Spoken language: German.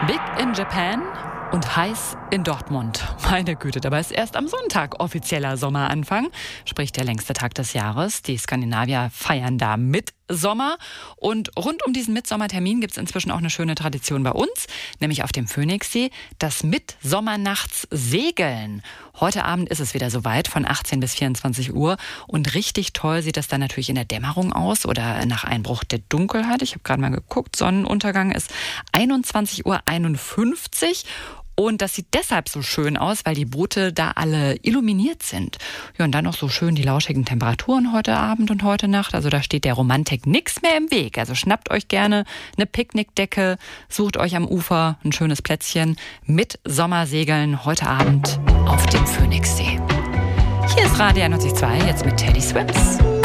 Big in Japan und heiß in Dortmund. Meine Güte, dabei ist erst am Sonntag offizieller Sommeranfang, sprich der längste Tag des Jahres. Die Skandinavier feiern da Mitsommer. Und rund um diesen Mitsommertermin gibt es inzwischen auch eine schöne Tradition bei uns, nämlich auf dem Phoenixsee, das Mittsommernachts-Segeln. Heute Abend ist es wieder soweit, von 18 bis 24 Uhr. Und richtig toll sieht das dann natürlich in der Dämmerung aus oder nach Einbruch der Dunkelheit. Ich habe gerade mal geguckt, Sonnenuntergang ist 21:51 Uhr. Und das sieht deshalb so schön aus, weil die Boote da alle illuminiert sind. Ja, und dann noch so schön die lauschigen Temperaturen heute Abend und heute Nacht. Also da steht der Romantik nichts mehr im Weg. Also schnappt euch gerne eine Picknickdecke, sucht euch am Ufer ein schönes Plätzchen mit Sommersegeln heute Abend auf dem Phoenixsee. Hier ist Radio 91.2, jetzt mit Teddy Swims.